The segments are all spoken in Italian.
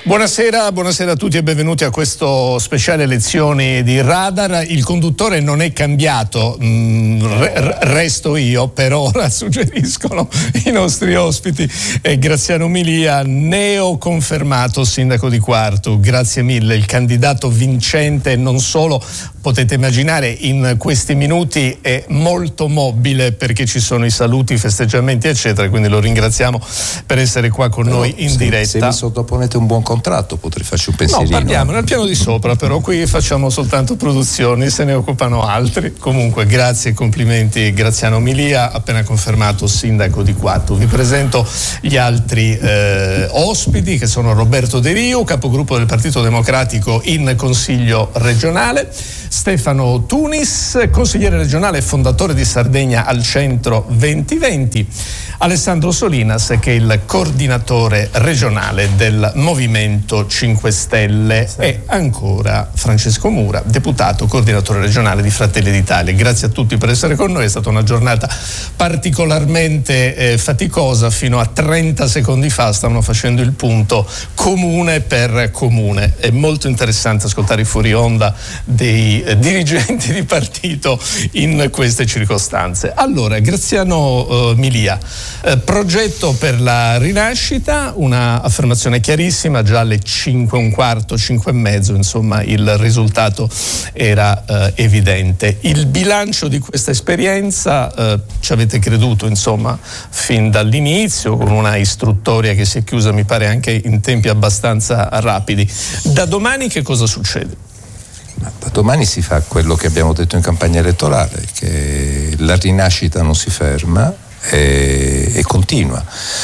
Buonasera a tutti e benvenuti a questo speciale lezioni di Radar. Il conduttore non è cambiato, resto io, per ora suggeriscono i nostri ospiti. Graziano Milia, neoconfermato sindaco di Quartu, grazie mille, il candidato vincente, non solo, potete immaginare in questi minuti è molto mobile perché ci sono i saluti, i festeggiamenti eccetera, quindi lo ringraziamo per essere qua con noi in diretta. Se mi sottoponete un buon contratto potrei farci un pensierino. No, parliamo nel piano di sopra, però qui facciamo soltanto produzioni, se ne occupano altri. Comunque grazie e complimenti Graziano Milia, appena confermato sindaco di Quartu. Vi presento gli altri ospiti, che sono Roberto De Riu, capogruppo del Partito Democratico in Consiglio regionale, Stefano Tunis, consigliere regionale e fondatore di Sardegna al Centro 2020, Alessandro Solinas, che è il coordinatore regionale del Movimento 5 Stelle, e ancora Francesco Mura, deputato coordinatore regionale di Fratelli d'Italia. Grazie a tutti per essere con noi, è stata una giornata particolarmente faticosa. Fino a 30 secondi fa stavano facendo il punto comune per comune. È molto interessante ascoltare i fuori onda dei dirigenti di partito in queste circostanze. Allora, Graziano Milia, progetto per la rinascita, una affermazione chiarissima, già alle 5:15, 5:30, insomma il risultato era evidente. Il bilancio di questa esperienza, ci avete creduto insomma fin dall'inizio, con una istruttoria che si è chiusa mi pare anche in tempi abbastanza rapidi. Da domani che cosa succede? Da domani si fa quello che abbiamo detto in campagna elettorale, che la rinascita non si ferma e continua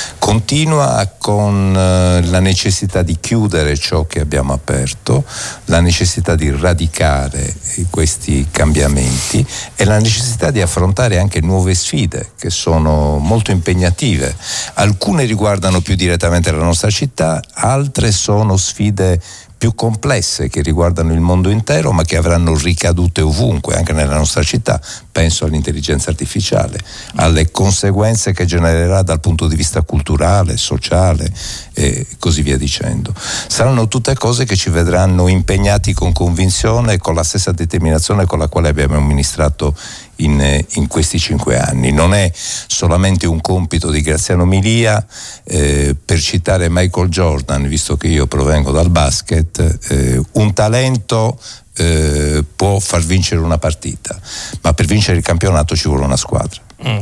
con la necessità di chiudere ciò che abbiamo aperto, la necessità di radicare questi cambiamenti e la necessità di affrontare anche nuove sfide che sono molto impegnative. Alcune riguardano più direttamente la nostra città, altre sono sfide più complesse che riguardano il mondo intero, ma che avranno ricadute ovunque, anche nella nostra città. Penso all'intelligenza artificiale, alle conseguenze che genererà dal punto di vista culturale, sociale e così via dicendo. Saranno tutte cose che ci vedranno impegnati con convinzione e con la stessa determinazione con la quale abbiamo amministrato in questi 5 anni. Non è solamente un compito di Graziano Milia, per citare Michael Jordan, visto che io provengo dal basket, un talento può far vincere una partita, ma per vincere il campionato ci vuole una squadra.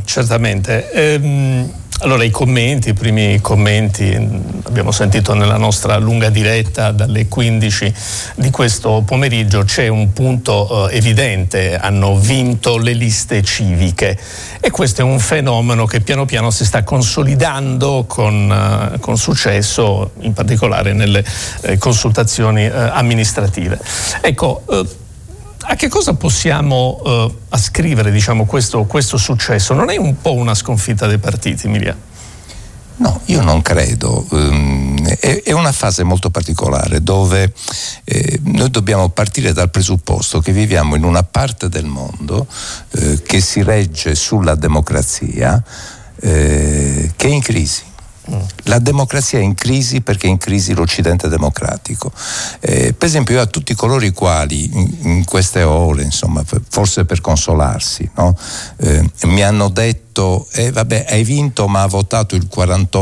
Certamente. Allora i primi commenti abbiamo sentito nella nostra lunga diretta dalle 15 di questo pomeriggio. C'è un punto evidente: hanno vinto le liste civiche, e questo è un fenomeno che piano piano si sta consolidando con successo, in particolare nelle consultazioni amministrative. Ecco, a che cosa possiamo ascrivere, diciamo, questo successo? Non è un po' una sconfitta dei partiti, Milia? No, io non credo. È una fase molto particolare dove noi dobbiamo partire dal presupposto che viviamo in una parte del mondo che si regge sulla democrazia, che è in crisi. La democrazia è in crisi perché è in crisi l'Occidente democratico. Per esempio, io a tutti coloro i quali in queste ore, insomma, forse per consolarsi, no? Mi hanno detto vabbè, hai vinto ma ha votato il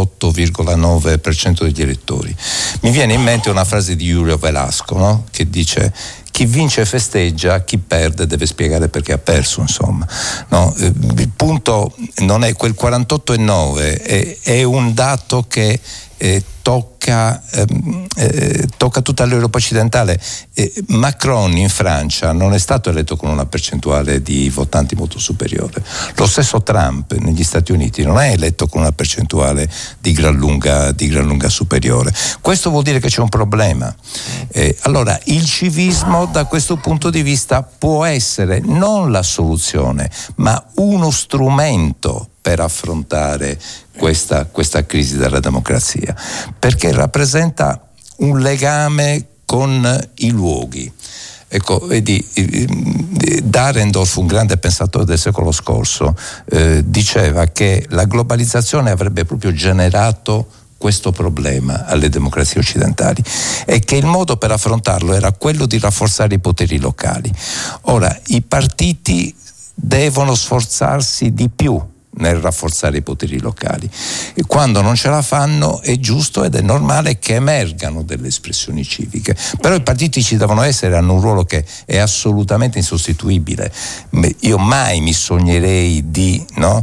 48,9% degli elettori. Mi viene in mente una frase di Julio Velasco, no? Che dice: chi vince festeggia, chi perde deve spiegare perché ha perso, insomma. No? Il punto non è quel 48,9, è un dato che tocca tutta l'Europa occidentale. Macron in Francia non è stato eletto con una percentuale di votanti molto superiore. Lo stesso Trump negli Stati Uniti non è eletto con una percentuale di gran lunga superiore. Questo vuol dire che c'è un problema. Allora il civismo da questo punto di vista può essere non la soluzione, ma uno strumento per affrontare questa crisi della democrazia, perché rappresenta un legame con i luoghi. Ecco, vedi, Dahrendorf, un grande pensatore del secolo scorso, diceva che la globalizzazione avrebbe proprio generato questo problema alle democrazie occidentali e che il modo per affrontarlo era quello di rafforzare i poteri locali. Ora, i partiti devono sforzarsi di più nel rafforzare i poteri locali, e quando non ce la fanno è giusto ed è normale che emergano delle espressioni civiche, però i partiti ci devono essere, hanno un ruolo che è assolutamente insostituibile. Io mai mi sognerei di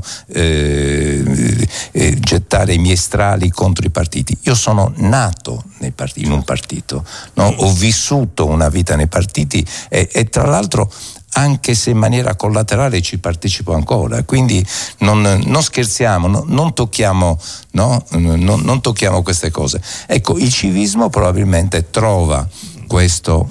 gettare i miei strali contro i partiti. Io sono nato in un partito, ho vissuto una vita nei partiti e tra l'altro, anche se in maniera collaterale, ci partecipo ancora, quindi non scherziamo, non tocchiamo queste cose. Ecco, il civismo probabilmente trova questo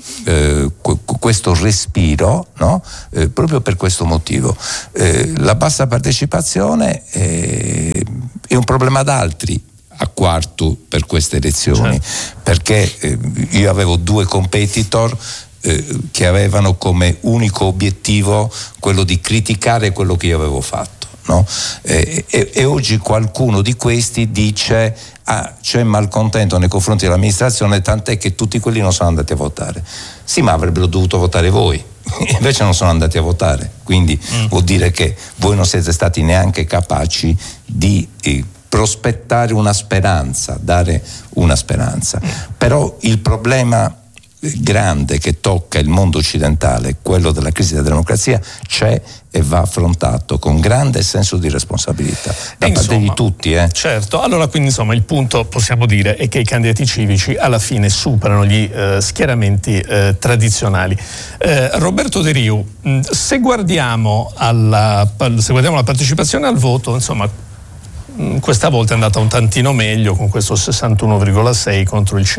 respiro, proprio per questo motivo. La bassa partecipazione è un problema ad altri a quarto per queste elezioni, certo. Perché io avevo 2 competitor che avevano come unico obiettivo quello di criticare quello che io avevo fatto, e oggi qualcuno di questi dice c'è malcontento nei confronti dell'amministrazione, tant'è che tutti quelli non sono andati a votare. Sì, ma avrebbero dovuto votare voi, invece non sono andati a votare, quindi vuol dire che voi non siete stati neanche capaci di prospettare una speranza, dare una speranza. Però il problema grande che tocca il mondo occidentale, quello della crisi della democrazia, c'è e va affrontato con grande senso di responsabilità da parte di tutti. Certo, allora quindi il punto, possiamo dire, è che i candidati civici alla fine superano gli schieramenti tradizionali. Roberto De Riu, se guardiamo la partecipazione al voto, questa volta è andata un tantino meglio, con questo 61,6 contro il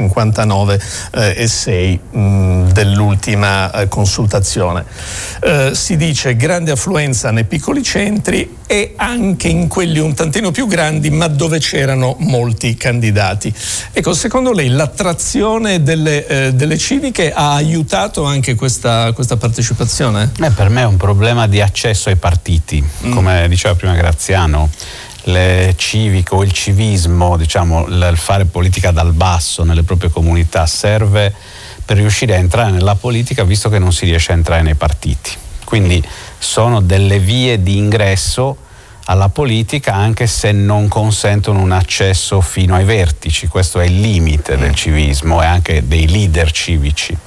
59,6 dell'ultima consultazione. Si dice grande affluenza nei piccoli centri e anche in quelli un tantino più grandi, ma dove c'erano molti candidati. Ecco, secondo lei l'attrazione delle civiche ha aiutato anche questa partecipazione? Per me è un problema di accesso ai partiti, come diceva prima Graziano. Le civiche o il civismo, il fare politica dal basso nelle proprie comunità serve per riuscire a entrare nella politica, visto che non si riesce a entrare nei partiti. Quindi sono delle vie di ingresso alla politica, anche se non consentono un accesso fino ai vertici. Questo è il limite del civismo e anche dei leader civici.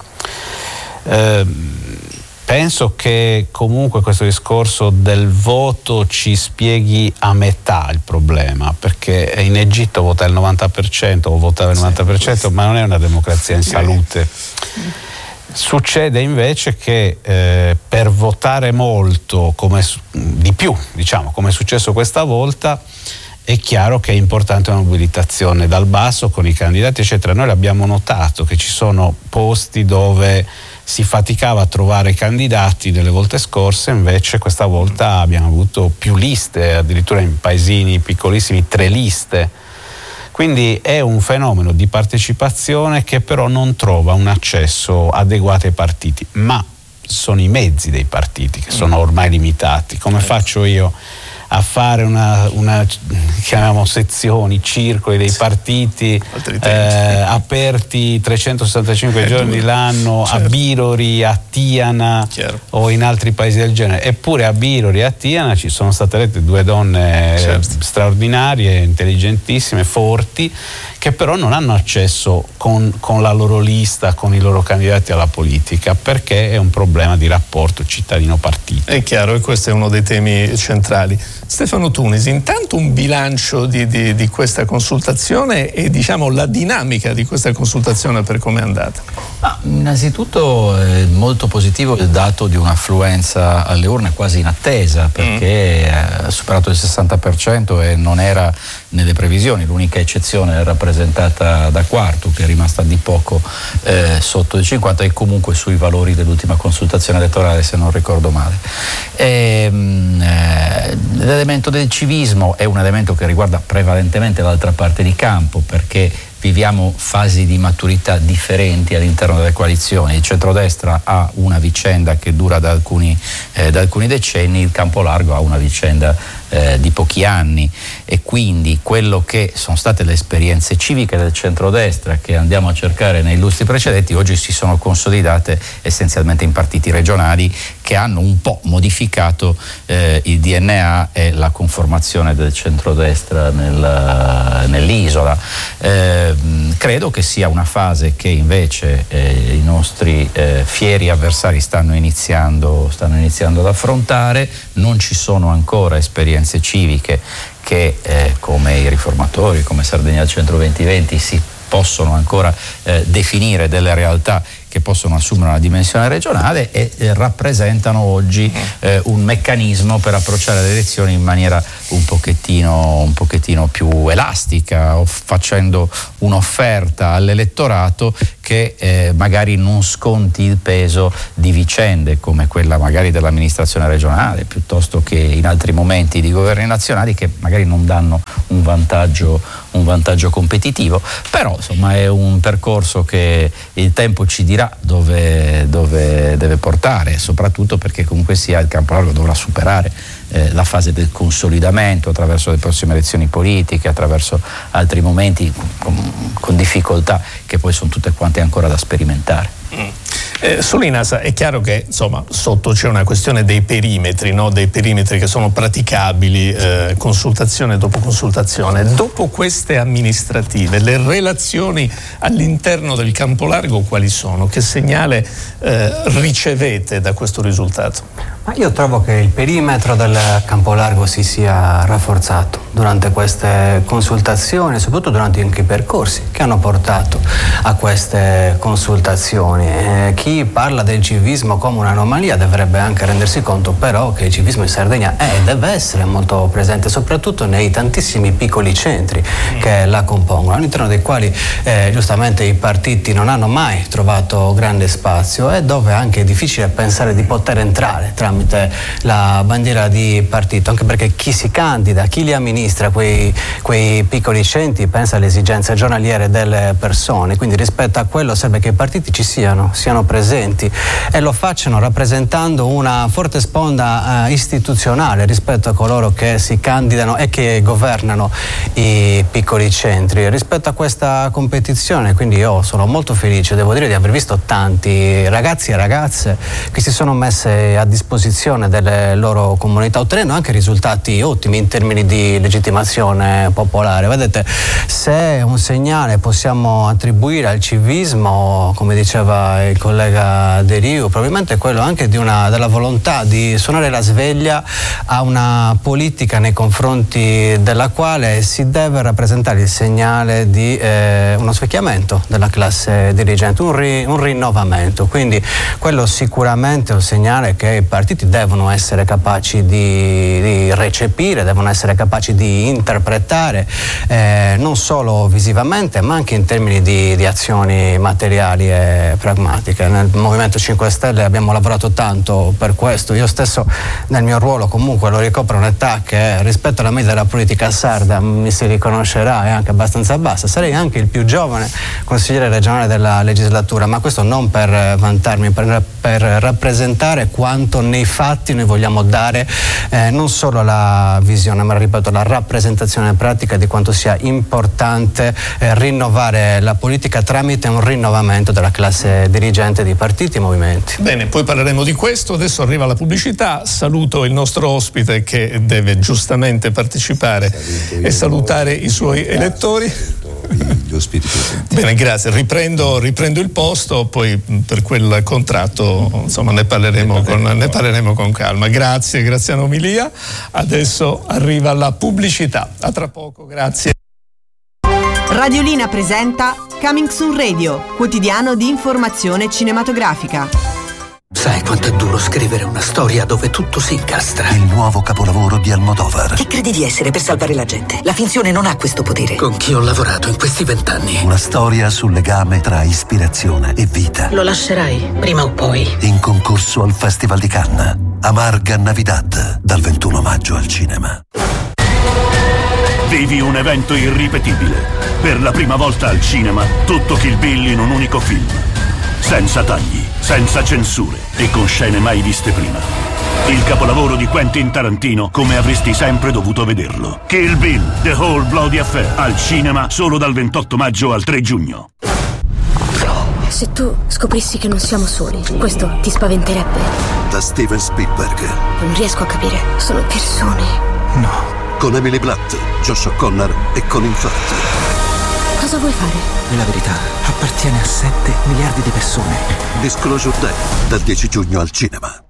Penso che comunque questo discorso del voto ci spieghi a metà il problema, perché in Egitto vota il 90% o votava il 90%, ma non è una democrazia in salute. Succede invece che per votare molto, di più, come è successo questa volta, è chiaro che è importante una mobilitazione dal basso con i candidati, eccetera. Noi l'abbiamo notato che ci sono posti dove si faticava a trovare candidati nelle volte scorse, invece questa volta abbiamo avuto più liste, addirittura in paesini piccolissimi 3 liste. Quindi è un fenomeno di partecipazione che però non trova un accesso adeguato ai partiti, ma sono i mezzi dei partiti che sono ormai limitati. Come faccio io a fare una chiamiamo sezioni, circoli dei partiti aperti 365 giorni l'anno, certo. A Birori, a Tiana, chiaro. O in altri paesi del genere. Eppure a Birori e a Tiana ci sono state elette 2 donne, certo. Straordinarie, intelligentissime, forti, che però non hanno accesso con la loro lista, con i loro candidati alla politica, perché è un problema di rapporto cittadino-partito. È chiaro, e questo è uno dei temi centrali. Stefano Tunisi, intanto un bilancio di questa consultazione e la dinamica di questa consultazione per come è andata. Innanzitutto è molto positivo il dato di un'affluenza alle urne quasi in attesa, perché ha superato il 60% e non era nelle previsioni. L'unica eccezione è rappresentata da Quartu, che è rimasta di poco sotto il 50% e comunque sui valori dell'ultima consultazione elettorale, se non ricordo male. L'elemento del civismo è un elemento che riguarda prevalentemente l'altra parte di campo, perché viviamo fasi di maturità differenti all'interno delle coalizioni. Il centrodestra ha una vicenda che dura da alcuni decenni, il campo largo ha una vicenda di pochi anni, e quindi quello che sono state le esperienze civiche del centrodestra che andiamo a cercare nei lustri precedenti oggi si sono consolidate essenzialmente in partiti regionali che hanno un po' modificato il DNA e la conformazione del centrodestra nell'isola. Credo che sia una fase che invece i nostri fieri avversari stanno iniziando ad affrontare. Non ci sono ancora esperienze civiche che come i riformatori, come Sardegna al Centro 2020 si possono ancora definire delle realtà che possono assumere una dimensione regionale e rappresentano oggi un meccanismo per approcciare le elezioni in maniera un pochettino più elastica, facendo un'offerta all'elettorato che magari non sconti il peso di vicende come quella magari dell'amministrazione regionale, piuttosto che in altri momenti di governi nazionali che magari non danno un vantaggio competitivo. Però insomma è un percorso che il tempo ci dirà dove deve portare, soprattutto perché comunque sia il campo largo dovrà superare la fase del consolidamento attraverso le prossime elezioni politiche, attraverso altri momenti con difficoltà che poi sono tutte quante ancora da sperimentare. Sull'INAS è chiaro che insomma sotto c'è una questione dei perimetri, no? Dei perimetri che sono praticabili, consultazione dopo consultazione. Dopo queste amministrative, le relazioni all'interno del campo largo quali sono? Che segnale ricevete da questo risultato? Ma io trovo che il perimetro del campo largo si sia rafforzato durante queste consultazioni, soprattutto durante anche i percorsi che hanno portato a queste consultazioni. Chi parla del civismo come un'anomalia dovrebbe anche rendersi conto però che il civismo in Sardegna deve essere molto presente, soprattutto nei tantissimi piccoli centri che la compongono, all'interno dei quali giustamente i partiti non hanno mai trovato grande spazio e dove anche è difficile pensare di poter entrare tramite la bandiera di partito, anche perché chi si candida, chi li amministra quei piccoli centri pensa alle esigenze giornaliere delle persone, quindi rispetto a quello serve che i partiti ci siano presenti e lo facciano rappresentando una forte sponda istituzionale rispetto a coloro che si candidano e che governano i piccoli centri. Rispetto a questa competizione, quindi io sono molto felice, devo dire, di aver visto tanti ragazzi e ragazze che si sono messe a disposizione delle loro comunità, ottenendo anche risultati ottimi in termini di legittimazione popolare. Vedete, se un segnale possiamo attribuire al civismo, come diceva il collega De Riu, probabilmente è quello anche della volontà di suonare la sveglia a una politica nei confronti della quale si deve rappresentare il segnale di uno svecchiamento della classe dirigente, un rinnovamento. Quindi quello sicuramente è un segnale che i partiti devono essere capaci di recepire, devono essere capaci di interpretare, non solo visivamente ma anche in termini di azioni materiali e pragmatiche. Nel Movimento 5 Stelle abbiamo lavorato tanto per questo. Io stesso nel mio ruolo comunque lo ricopro un'età che rispetto alla media della politica sarda mi si riconoscerà è anche abbastanza bassa. Sarei anche il più giovane consigliere regionale della legislatura, ma questo non per vantarmi, per rappresentare quanto nei fatti noi vogliamo dare non solo la visione ma ripeto la rappresentazione pratica di quanto sia importante rinnovare la politica tramite un rinnovamento della classe dirigente di partiti e movimenti. Bene, poi parleremo di questo, adesso arriva la pubblicità, saluto il nostro ospite che deve giustamente partecipare e salutare i suoi elettori. Gli ospiti presenti. Bene, grazie. Riprendo il posto, poi per quel contratto insomma ne parleremo con calma. Grazie all'omilia. Adesso arriva la pubblicità. A tra poco, grazie. Radiolina presenta Coming Soon Radio, quotidiano di informazione cinematografica. Sai quanto è duro scrivere una storia dove tutto si incastra? Il nuovo capolavoro di Almodovar. Chi credi di essere per salvare la gente? La finzione non ha questo potere. Con chi ho lavorato in questi 20 anni? Una storia sul legame tra ispirazione e vita. Lo lascerai, prima o poi. In concorso al Festival di Cannes. Amarga Navidad, dal 21 maggio al cinema. Vivi un evento irripetibile. Per la prima volta al cinema, tutto Kill Bill in un unico film. Senza tagli, senza censure e con scene mai viste prima. Il capolavoro di Quentin Tarantino come avresti sempre dovuto vederlo. Kill Bill, The Whole Bloody Affair, al cinema solo dal 28 maggio al 3 giugno. Se tu scoprissi che non siamo soli, questo ti spaventerebbe? Da Steven Spielberg. Non riesco a capire, sono persone. No. Con Emily Blunt, Josh O'Connor e Colin Firth. Cosa vuoi fare? La verità appartiene a 7 miliardi di persone. Disclosure Day, dal 10 giugno al cinema.